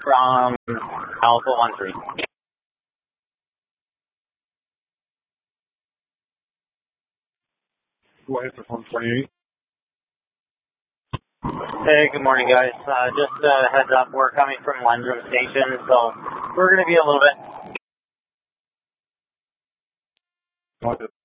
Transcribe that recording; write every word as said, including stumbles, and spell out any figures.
from Alpha one three. Go ahead for one twenty-eight. Hey, good morning, guys. Uh, just a uh, heads up, we're coming from Lendrum Station, so we're going to be a little bit...